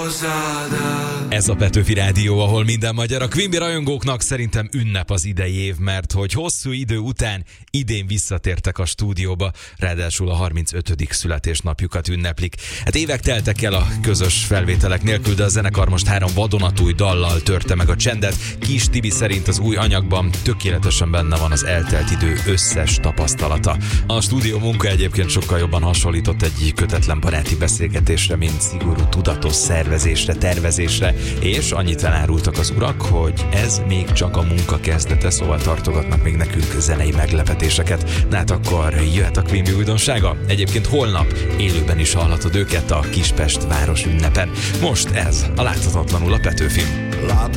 Ez a Petőfi Rádió, ahol minden magyar. A Quimby rajongóknak szerintem ünnep az idei év, mert hogy hosszú idő után idén visszatértek a stúdióba, ráadásul a 35. születésnapjukat ünneplik. Hát évek teltek el a közös felvételek nélkül, de a zenekar most 3 vadonatúj dallal törte meg a csendet. Kis Tibi szerint az új anyagban tökéletesen benne van az eltelt idő összes tapasztalata. A stúdió munka egyébként sokkal jobban hasonlított egy kötetlen baráti beszélgetésre, mint szigorú tudatos szervezésre, tervezésre, és annyit elárultak az urak, hogy ez még csak a munka kezdete, szóval tartogatnak még nekünk zenei meglepetéseket. Na hát akkor jöhet a Quimby újdonsága. Egyébként holnap élőben is hallhatod őket a Kispest város ünnepen. Most ez a Láthatatlanul a Petőfin.